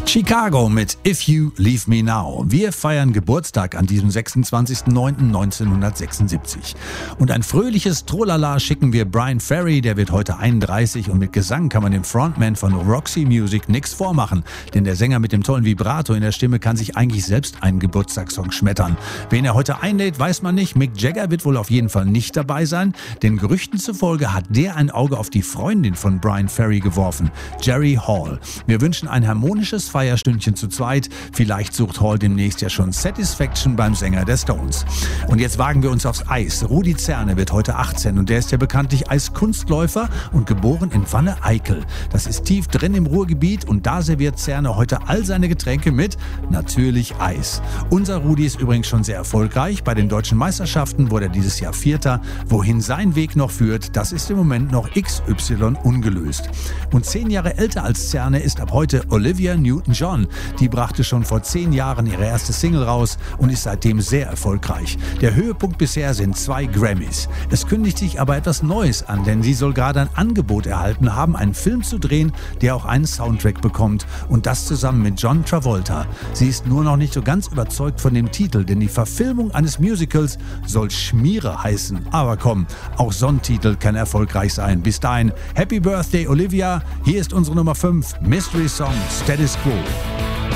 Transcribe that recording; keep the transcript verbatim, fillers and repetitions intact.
Chicago mit If You Leave Me Now. Wir feiern Geburtstag an diesem sechsundzwanzigsten neunten neunzehnhundertsechsundsiebzig. Und ein fröhliches Trolala schicken wir Bryan Ferry, der wird heute einunddreißig und mit Gesang kann man dem Frontman von Roxy Music nichts vormachen. Denn der Sänger mit dem tollen Vibrato in der Stimme kann sich eigentlich selbst einen Geburtstagssong schmettern. Wen er heute einlädt, weiß man nicht. Mick Jagger wird wohl auf jeden Fall nicht dabei sein, denn Gerüchten zufolge hat der ein Auge auf die Freundin von Bryan Ferry geworfen, Jerry Hall. Wir wünschen ein harmonisches Feierstündchen zu zweit. Vielleicht sucht Hall demnächst ja schon Satisfaction beim Sänger der Stones. Und jetzt wagen wir uns aufs Eis. Rudi Zerne wird heute achtzehn und der ist ja bekanntlich Eiskunstläufer und geboren in Wanne-Eickel. Das ist tief drin im Ruhrgebiet und da serviert Zerne heute all seine Getränke mit natürlich Eis. Unser Rudi ist übrigens schon sehr erfolgreich. Bei den deutschen Meisterschaften wurde er dieses Jahr Vierter. Wohin sein Weg noch führt, das ist im Moment noch X Y ungelöst. Und zehn Jahre älter als Zerne ist ab heute Olivia Newton-John. Die brachte schon vor zehn Jahren ihre erste Single raus und ist seitdem sehr erfolgreich. Der Höhepunkt bisher sind zwei Grammys. Es kündigt sich aber etwas Neues an, denn sie soll gerade ein Angebot erhalten haben, einen Film zu drehen, der auch einen Soundtrack bekommt. Und das zusammen mit John Travolta. Sie ist nur noch nicht so ganz überzeugt von dem Titel, denn die Verfilmung eines Musicals soll Schmiere heißen. Aber komm, auch so ein Titel kann erfolgreich sein. Bis dahin, Happy Birthday Olivia. Hier ist unsere Nummer fünf, Mystery Song, Status Quo.